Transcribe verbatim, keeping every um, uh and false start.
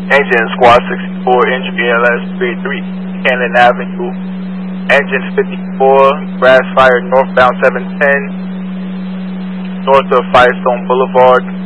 Engine Squad sixty-four, engine B L S three three, Cannon Avenue. Engine fifty-four, Grass Fire northbound seven ten, north of Firestone Boulevard.